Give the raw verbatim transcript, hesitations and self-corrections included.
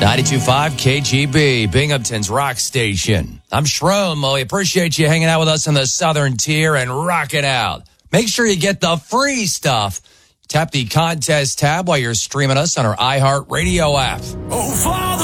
ninety-two point five K G B, Binghamton's rock station. I'm Shroom. We appreciate you hanging out with us in the Southern Tier and rocking out. Make sure you get the free stuff. Tap the contest tab while you're streaming us on our iHeartRadio app. Oh, Father.